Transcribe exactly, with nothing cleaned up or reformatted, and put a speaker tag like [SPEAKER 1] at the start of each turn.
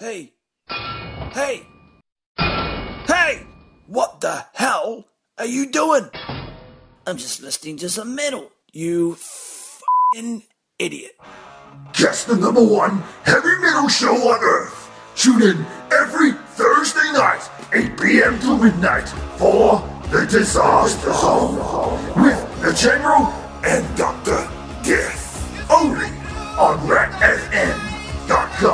[SPEAKER 1] Hey! Hey! Hey! What the hell are you doing? I'm just listening to some metal, you f***ing idiot.
[SPEAKER 2] Just the number one heavy metal show on Earth. Tune in every Thursday night, eight p.m. to midnight, for The Disaster Zone with the General and Doctor Death. Only on Rat F M.